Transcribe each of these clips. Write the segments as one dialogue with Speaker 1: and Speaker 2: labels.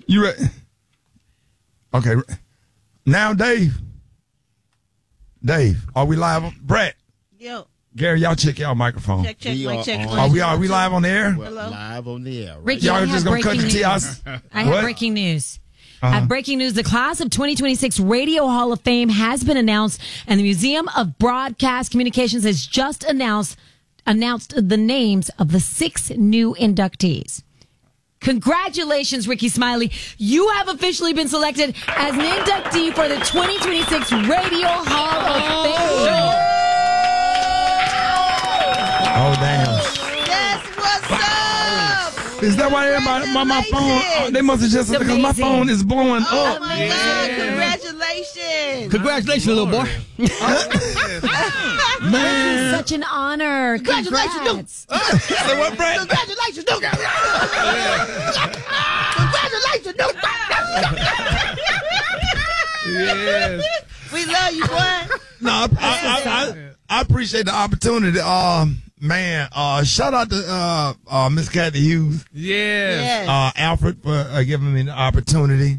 Speaker 1: You ready? Okay. Now, Dave, are we live? Brett.
Speaker 2: Yo.
Speaker 1: Gary, y'all check y'all microphone.
Speaker 2: Check, mic check.
Speaker 1: Are we live on the air?
Speaker 2: Hello?
Speaker 3: Live on the air. Right?
Speaker 4: Ricky,
Speaker 1: Y'all
Speaker 4: I
Speaker 1: just
Speaker 4: have
Speaker 1: gonna cut
Speaker 4: breaking
Speaker 1: the tea out?
Speaker 4: news. I have
Speaker 1: What?
Speaker 4: breaking news. I have breaking news. The class of 2026 Radio Hall of Fame has been announced, and the Museum of Broadcast Communications has just announced the names of the 6 new inductees. Congratulations, Ricky Smiley. You have officially been selected as an inductee for the 2026 Radio Hall of Fame.
Speaker 1: Oh, damn.
Speaker 2: Yes, what's up?
Speaker 1: Is that why everybody, my phone, they must have just, because my phone is blowing
Speaker 2: Oh,
Speaker 1: up.
Speaker 2: my God. Congratulations.
Speaker 3: Congratulations, little boy.
Speaker 1: Man.
Speaker 4: Such an honor. Congrats.
Speaker 1: Say what, Brett?
Speaker 2: Congratulations, Duke. Congratulations, Duke.
Speaker 1: Yes.
Speaker 2: We love you, boy.
Speaker 1: No, I appreciate the opportunity. Man, shout out to Miss Kathy Hughes.
Speaker 2: Yes.
Speaker 1: Alfred for giving me the opportunity.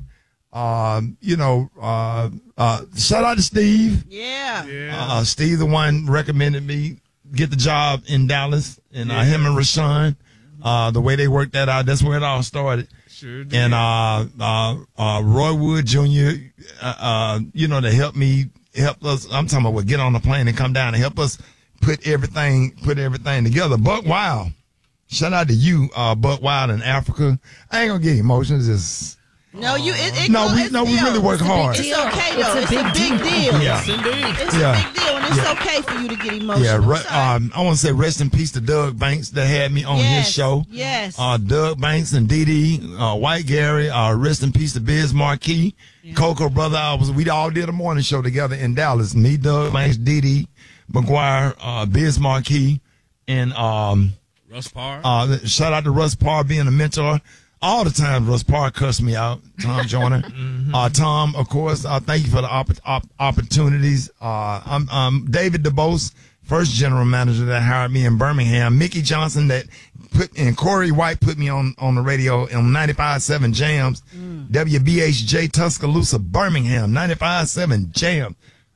Speaker 1: Shout out to Steve.
Speaker 2: Yeah.
Speaker 1: Steve, the one recommended me get the job in Dallas, and him and Rashawn, the way they worked that out, that's where it all started.
Speaker 5: Sure did.
Speaker 1: And Roy Wood Jr., to help us. I'm talking about get on the plane and come down and help us put everything together. Buck Wild, shout out to you, Buck Wild in Africa. I ain't gonna get emotions. It's
Speaker 2: No, we
Speaker 1: really work hard.
Speaker 2: It's okay though. It's a big deal.
Speaker 1: Yeah.
Speaker 5: Yes, indeed.
Speaker 2: It's a big deal, and it's okay for you to get emotional.
Speaker 1: Yeah, I want to say rest in peace to Doug Banks that had me on his show.
Speaker 2: Yes.
Speaker 1: Doug Banks and Dee Dee, White Gary, rest in peace to Biz Marquis, Coco brother. We all did a morning show together in Dallas. Me, Doug Banks, Dee Dee, McGuire, Biz Marquis, and
Speaker 5: Russ Parr.
Speaker 1: shout out to Russ Parr being a mentor. All the time, Russ Parr cussed me out. Tom Joyner, Tom, of course. Thank you for the opportunities. I'm David DeBose, first general manager that hired me in Birmingham. Mickey Johnson and Corey White put me on the radio on 95.7 Jams. WBHJ Tuscaloosa, Birmingham, 95.7 Jam.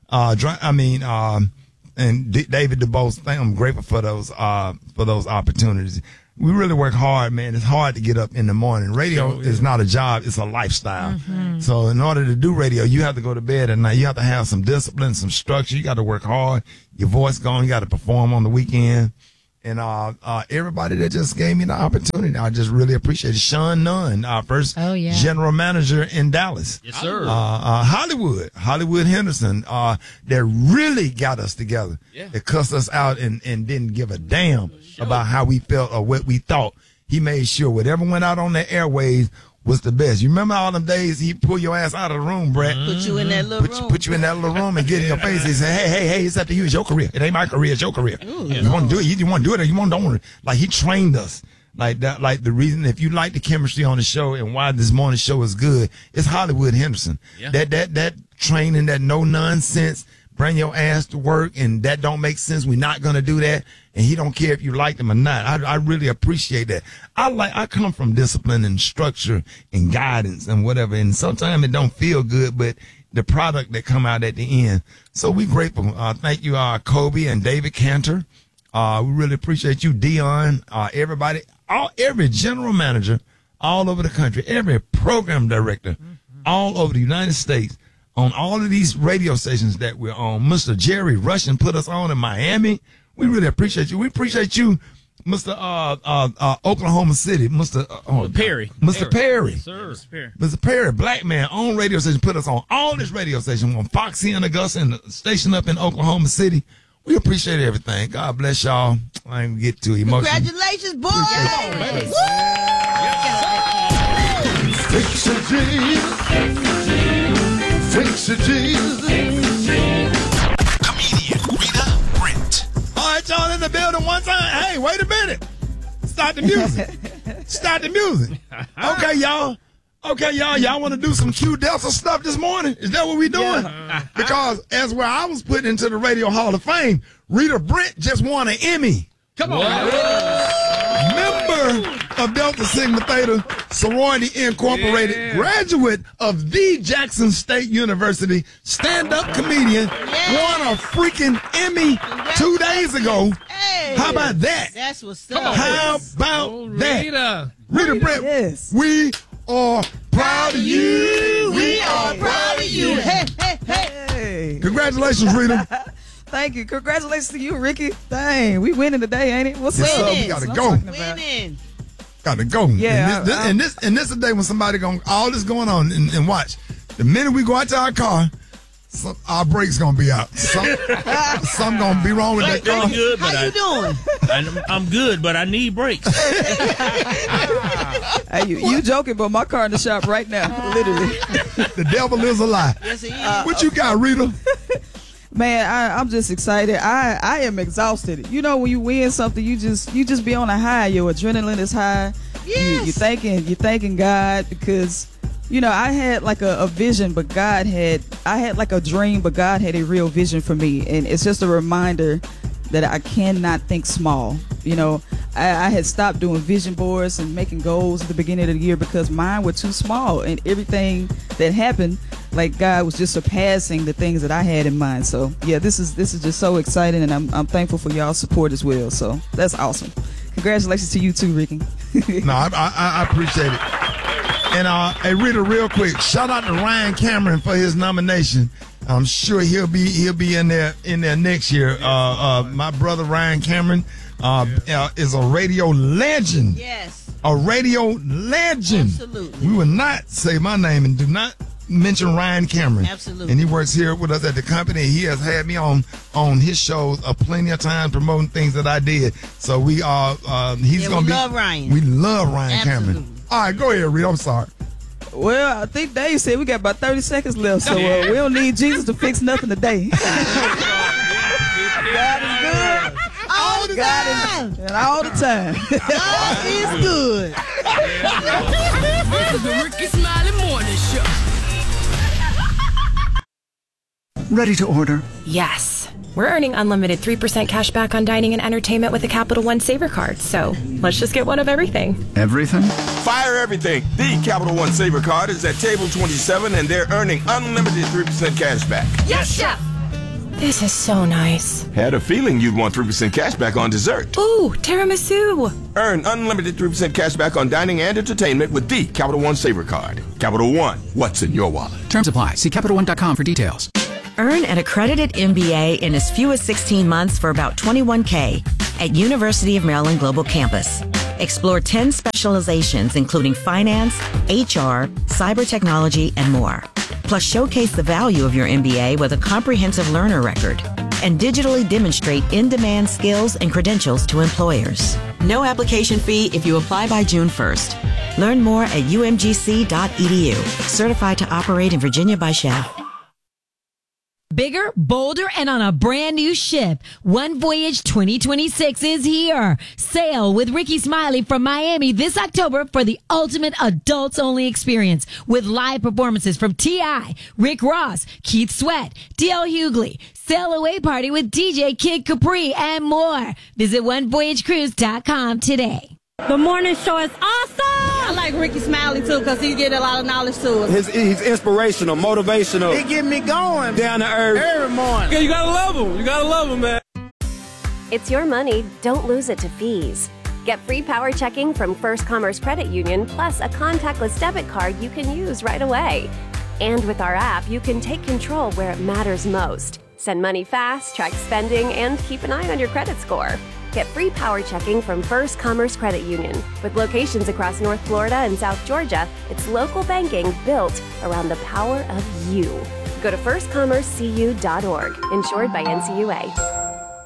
Speaker 1: And David DeBose, I'm grateful for those opportunities. We really work hard, man. It's hard to get up in the morning. Radio is not a job. It's a lifestyle. Mm-hmm. So in order to do radio, you have to go to bed at night. You have to have some discipline, some structure. You got to work hard. Your voice going. You got to perform on the weekend. And everybody that just gave me the opportunity, I just really appreciate it. Sean Nunn, our first general manager in Dallas.
Speaker 5: Yes, sir.
Speaker 1: Hollywood Henderson, that really got us together. Yeah. That cussed us out and didn't give a damn about how we felt or what we thought. He made sure whatever went out on the airways was the best. You remember all them days he pull your ass out of the room, Brett?
Speaker 2: Put you in that little room.
Speaker 1: Put you in that little room and get in your face. He said, hey, it's up to you. It's your career. It ain't my career. It's your career. You want to do it. You want to do it or you don't want to. Like, he trained us. Like that, like the reason, if you like the chemistry on the show and why this morning show is good, it's Hollywood Henderson. Yeah. That training, that no nonsense, bring your ass to work, and that don't make sense. We're not going to do that. And he don't care if you like them or not. I really appreciate that. I come from discipline and structure and guidance and whatever. And sometimes it don't feel good, but the product that come out at the end. So we grateful. Thank you, Kobe and David Cantor. We really appreciate you, Dion, everybody, every general manager all over the country, every program director all over the United States, on all of these radio stations that we're on. Mr. Jerry Russian put us on in Miami. We really appreciate you. We appreciate you, Mr. Oklahoma City, Mr.
Speaker 5: Perry.
Speaker 1: Mr. Perry.
Speaker 5: Yes, sir.
Speaker 1: Mr. Perry, black man, on radio station, put us on all this radio station, on Foxy and Augusta and the station up in Oklahoma City. We appreciate everything. God bless y'all. I ain't gonna get too emotional.
Speaker 2: Congratulations, boys!
Speaker 6: Fix it, Jesus. Fix it, Jesus.
Speaker 7: Comedian Rita Brent.
Speaker 1: All right, y'all in the building one time. Hey, wait a minute. Start the music. Start the music. Okay, y'all. Y'all want to do some Q Delta stuff this morning? Is that what we doing? Yeah. Because as where I was put into the Radio Hall of Fame, Rita Brent just won an Emmy.
Speaker 5: Come on.
Speaker 1: of Delta Sigma Theta Sorority Incorporated, graduate of the Jackson State University, stand-up comedian, won a freaking Emmy 2 days ago.
Speaker 2: Hey.
Speaker 1: How about that?
Speaker 2: That's what's up.
Speaker 1: How about that?
Speaker 5: Rita.
Speaker 1: Rita Brent,
Speaker 3: Yes.
Speaker 1: we are proud of you.
Speaker 2: We are proud of you. Hey, hey, hey.
Speaker 3: Hey.
Speaker 1: Congratulations, Rita.
Speaker 3: Thank you. Congratulations to you, Ricky. Dang, we winning today, ain't it? What's
Speaker 1: Yes,
Speaker 3: up?
Speaker 1: sir. We
Speaker 2: Winning.
Speaker 1: gotta
Speaker 3: That's
Speaker 1: go.
Speaker 3: what I'm talking about.
Speaker 2: Winning.
Speaker 1: Gotta go.
Speaker 3: Yeah,
Speaker 1: And this is the day when somebody all this going on and watch. The minute we go out to our car, our brakes gonna be out. Something gonna be wrong with that car.
Speaker 5: I'm good,
Speaker 2: How
Speaker 5: but
Speaker 2: you doing?
Speaker 5: I'm good, but I need brakes.
Speaker 3: Hey, you joking, but my car in the shop right now, literally.
Speaker 1: The devil is a lie.
Speaker 2: Yes, it is.
Speaker 1: What you got, Rita?
Speaker 3: Man, I'm just excited. I am exhausted. You know, when you win something, you just be on a high. Your adrenaline is high.
Speaker 2: Yes.
Speaker 3: You thanking God because, you know, I had like a vision, but I had like a dream, but God had a real vision for me. And it's just a reminder that I cannot think small. You know, I had stopped doing vision boards and making goals at the beginning of the year because mine were too small, and everything that happened, like God was just surpassing the things that I had in mind. So yeah, this is just so exciting, and I'm thankful for y'all's support as well. So that's awesome. Congratulations to you too, Ricky.
Speaker 1: No, I appreciate it. And hey, Rita, real quick, shout out to Ryan Cameron for his nomination. I'm sure he'll be in there next year. My brother Ryan Cameron is a radio legend.
Speaker 2: Yes.
Speaker 1: A radio legend.
Speaker 2: Absolutely.
Speaker 1: We will not say my name and do not mention Ryan Cameron.
Speaker 2: Absolutely.
Speaker 1: And he works here with us at the company. He has had me on his shows plenty of times promoting things that I did. So we are he's gonna
Speaker 2: we
Speaker 1: be
Speaker 2: love Ryan.
Speaker 1: We love Ryan
Speaker 2: Absolutely.
Speaker 1: Cameron. All right, go ahead, Rita. I'm sorry.
Speaker 3: Well, I think Dave said we got about 30 seconds left, so we don't need Jesus to fix nothing today. God is good.
Speaker 2: All the time.
Speaker 3: And all the time.
Speaker 2: God is good.
Speaker 8: This is the Ricky Smiley Morning Show.
Speaker 9: Ready to order.
Speaker 10: Yes. We're earning unlimited 3% cash back on dining and entertainment with the Capital One Saver card, so let's just get one of everything.
Speaker 9: Everything?
Speaker 11: Fire everything. The Capital One Saver card is at table 27, and they're earning unlimited 3% cash back.
Speaker 10: Yes, Chef! This is so nice.
Speaker 11: Had a feeling you'd want 3% cash back on dessert.
Speaker 10: Ooh, tiramisu!
Speaker 11: Earn unlimited 3% cash back on dining and entertainment with the Capital One Saver card. Capital One, what's in your wallet?
Speaker 9: Terms apply. See CapitalOne.com for details.
Speaker 12: Earn an accredited MBA in as few as 16 months for about $21K at University of Maryland Global Campus. Explore 10 specializations, including finance, HR, cyber technology, and more. Plus, showcase the value of your MBA with a comprehensive learner record and digitally demonstrate in-demand skills and credentials to employers. No application fee if you apply by June 1st. Learn more at umgc.edu. Certified to operate in Virginia by Chef.
Speaker 4: Bigger, bolder, and on a brand new ship. One Voyage 2026 is here. Sail with Ricky Smiley from Miami this October for the ultimate adults-only experience with live performances from T.I., Rick Ross, Keith Sweat, D.L. Hughley, Sail Away Party with DJ Kid Capri, and more. Visit onevoyagecruise.com today.
Speaker 13: The morning show is awesome.
Speaker 2: I like Ricky Smiley too because he get a lot of knowledge to us.
Speaker 14: He's inspirational, motivational.
Speaker 2: He get me going
Speaker 14: down to earth
Speaker 2: every morning.
Speaker 14: Yeah, you gotta love him. You gotta love him, man.
Speaker 15: It's your money. Don't lose it to fees. Get free power checking from First Commerce Credit Union, plus a contactless debit card you can use right away. And with our app, you can take control where it matters most. Send money fast, track spending, and keep an eye on your credit score. Get free power checking from First Commerce Credit Union. With locations across North Florida and South Georgia, it's local banking built around the power of you. Go to firstcommercecu.org, insured by NCUA.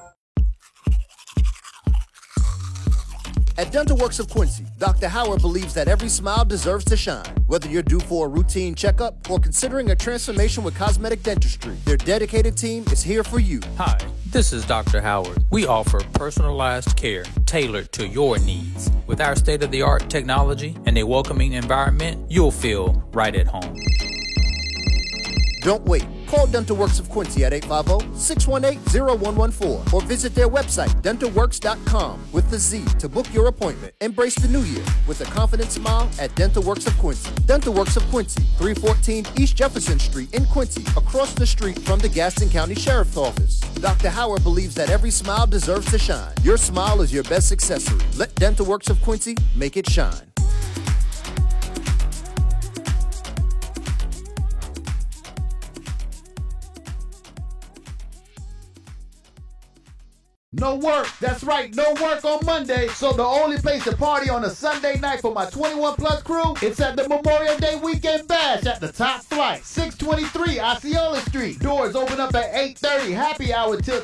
Speaker 16: At Dental Works of Quincy, Dr. Howard believes that every smile deserves to shine. Whether you're due for a routine checkup or considering a transformation with cosmetic dentistry, their dedicated team is here for you.
Speaker 17: Hi, this is Dr. Howard. We offer personalized care tailored to your needs. With our state-of-the-art technology and a welcoming environment, you'll feel right at home.
Speaker 16: Don't wait. Call Dental Works of Quincy at 850-618-0114 or visit their website, dentalworks.com with the Z to book your appointment. Embrace the new year with a confident smile at Dental Works of Quincy. Dental Works of Quincy, 314 East Jefferson Street in Quincy, across the street from the Gaston County Sheriff's Office. Dr. Howard believes that every smile deserves to shine. Your smile is your best accessory. Let Dental Works of Quincy make it shine.
Speaker 18: No work. That's right. No work on Monday. So the only place to party on a Sunday night for my 21 plus crew, it's at the Memorial Day Weekend Bash at the Top Flight, 623 Osceola Street. Doors open up at 8:30. Happy hour till